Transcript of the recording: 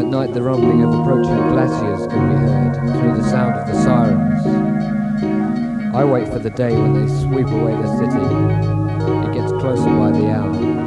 night the rumbling of approaching glaciers can be heard through the sound of the sirens. I wait for the day when they sweep away the city. It gets closer by the hour.